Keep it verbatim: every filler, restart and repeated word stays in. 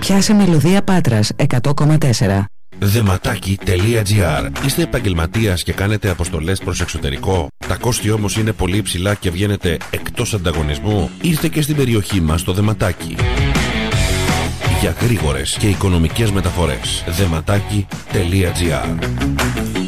Πιάσε μελωδία Πάτρας εκατό κόμμα τέσσερα. δεματάκι τελεία τζι άρ. Είστε επαγγελματίας και κάνετε αποστολές προς εξωτερικό? Τα κόστη όμως είναι πολύ υψηλά και βγαίνετε εκτός ανταγωνισμού? Ήρθε και στην περιοχή μας το δεματάκι. Για γρήγορες και οικονομικές μεταφορές. δεματάκι τελεία τζι άρ.